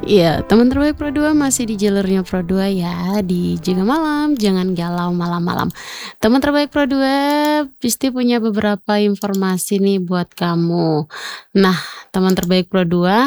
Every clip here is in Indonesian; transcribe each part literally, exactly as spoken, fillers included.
Iya, teman terbaik Pro dua masih di jalurnya Pro dua ya, di Jaga Malam, Jangan Galau Malam-Malam. Teman terbaik Pro dua pasti punya beberapa informasi nih buat kamu. Nah, teman terbaik Pro dua,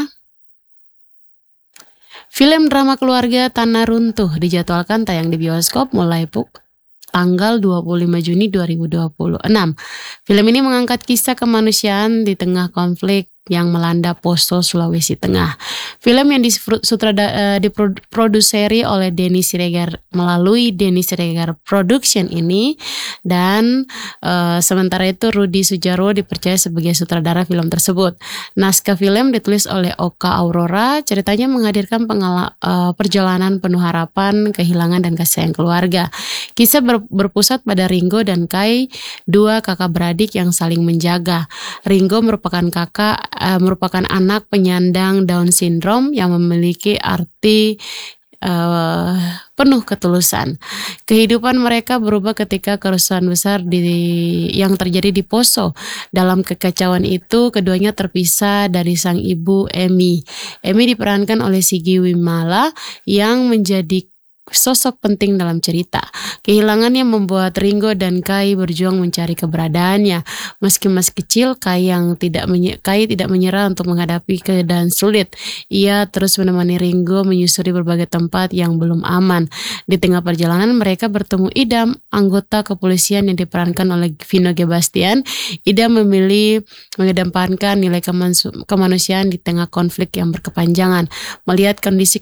film drama keluarga Tanah Runtuh dijadwalkan tayang di bioskop mulai puk tanggal dua puluh lima Juni dua ribu dua puluh enam. Film ini mengangkat kisah kemanusiaan di tengah konflik yang melanda Poso, Sulawesi Tengah. Film yang disutradari diproduseri oleh Denny Siregar melalui Denny Siregar Production ini, dan uh, sementara itu Rudi Sudjarwo dipercaya sebagai sutradara film tersebut. Naskah film ditulis oleh Oka Aurora. Ceritanya menghadirkan pengala, uh, perjalanan penuh harapan, kehilangan dan kasih sayang keluarga. Kisah ber, berpusat pada Ringo dan Kai, dua kakak beradik yang saling menjaga. Ringo merupakan kakak uh, merupakan anak penyandang Down syndrome yang memiliki arti uh, penuh ketulusan. Kehidupan mereka berubah ketika kerusuhan besar di yang terjadi di Poso. Dalam kekacauan itu, keduanya terpisah dari sang ibu Emi. Emi diperankan oleh Sigi Wimala yang menjadi sosok penting dalam cerita. Kehilangannya membuat Ringo dan Kai berjuang mencari keberadaannya. Meski masih kecil, Kai yang tidak menye- Kai tidak menyerah untuk menghadapi keadaan sulit. Ia terus menemani Ringo menyusuri berbagai tempat yang belum aman. Di tengah perjalanan mereka bertemu Idam, anggota kepolisian yang diperankan oleh Vino G. Bastian. Idam memilih mengedepankan nilai kemanusiaan di tengah konflik yang berkepanjangan. Melihat kondisi